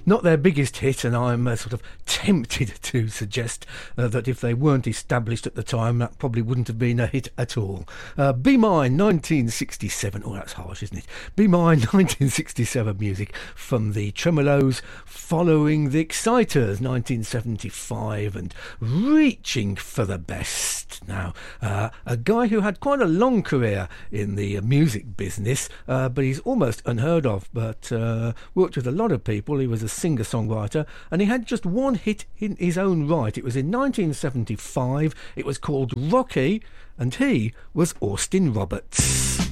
not their biggest hit, and I'm sort of tempted to suggest that if they weren't established at the time, that probably wouldn't have been a hit at all. Be Mine, 1967. Oh, that's harsh, isn't it? Be Mine, 1967 music from the Tremolos, following the Exciters, 1975, and Reaching for the Best. Now, a guy who had quite a long career in the music business, but he's almost unheard of, but worked with a lot of people. He was a singer-songwriter, and he had just one hit in his own right. It was in 1975. It was called Rocky, and he was Austin Roberts.